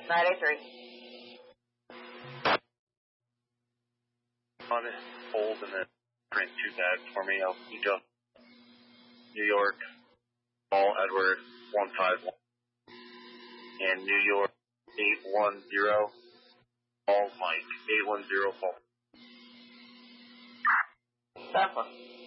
983. On it, hold, and then print 2 bags for me. I'll pick up New York, Paul Edward 151, and New York 810, Paul Mike 810 Paul. That one.